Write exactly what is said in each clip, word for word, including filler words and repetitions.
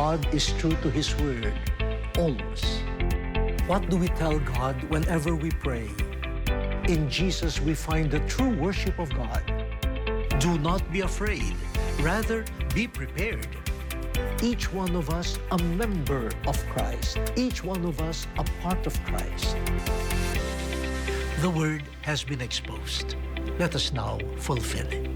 God is true to His word, always. What do we tell God whenever we pray? In Jesus, we find the true worship of God. Do not be afraid. Rather, be prepared. Each one of us a member of Christ. Each one of us a part of Christ. The word has been exposed. Let us now fulfill it.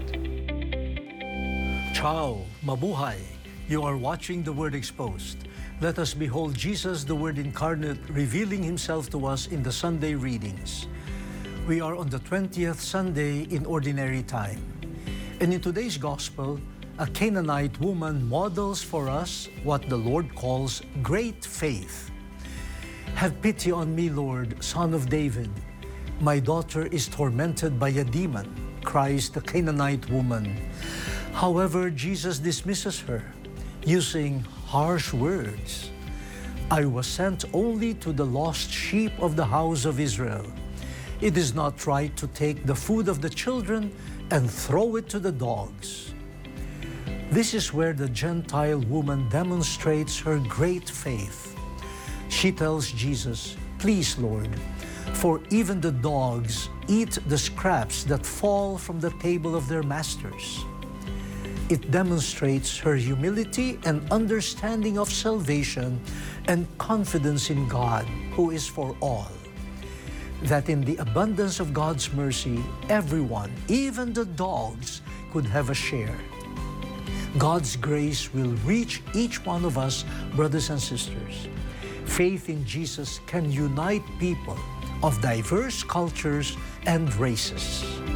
Ciao, mabuhay. You are watching The Word Exposed. Let us behold Jesus, the Word incarnate, revealing Himself to us in the Sunday readings. We are on the twentieth Sunday in Ordinary Time. And in today's Gospel, a Canaanite woman models for us what the Lord calls great faith. Have pity on me, Lord, Son of David. My daughter is tormented by a demon, cries the Canaanite woman. However, Jesus dismisses her, using harsh words. I was sent only to the lost sheep of the house of Israel. It is not right to take the food of the children and throw it to the dogs. This is where the Gentile woman demonstrates her great faith. She tells Jesus, please, Lord, for even the dogs eat the scraps that fall from the table of their masters. It demonstrates her humility and understanding of salvation and confidence in God, who is for all. That in the abundance of God's mercy, everyone, even the dogs, could have a share. God's grace will reach each one of us, brothers and sisters. Faith in Jesus can unite people of diverse cultures and races.